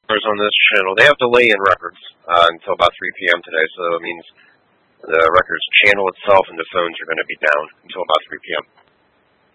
on this channel, they have delay in records until about 3 p.m. today, so it means the records channel itself and the phones are going to be down until about 3 p.m.